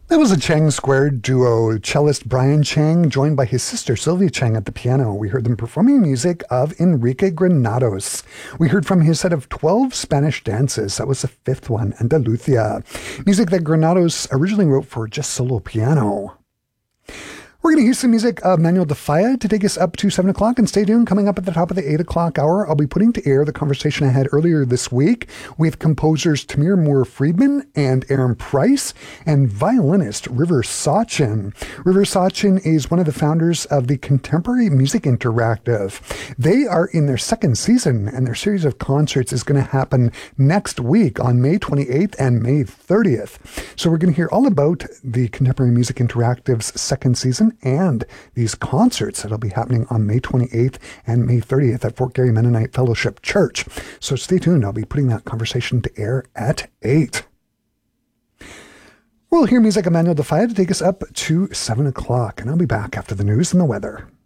That was a Chang Squared duo, cellist Brian Chang, joined by his sister Sylvia Chang at the piano. We heard them performing music of Enrique Granados. We heard from his set of 12 Spanish dances. That was the fifth one, Andalucia. Music that Granados originally wrote for just solo piano. We're going to hear some music of Manuel de Falla to take us up to 7 o'clock, and stay tuned. Coming up at the top of the 8 o'clock hour, I'll be putting to air the conversation I had earlier this week with composers Tamir Moore-Friedman and Aaron Price and violinist River Sachin. River Sachin is one of the founders of the Contemporary Music Interactive. They are in their second season, and their series of concerts is going to happen next week on May 28th and May 30th. So we're going to hear all about the Contemporary Music Interactive's second season and these concerts that'll be happening on May 28th and May 30th at Fort Garry Mennonite Fellowship Church. So stay tuned. I'll be putting that conversation to air at 8. We'll hear music of Manuel de Falla to take us up to 7 o'clock, and I'll be back after the news and the weather.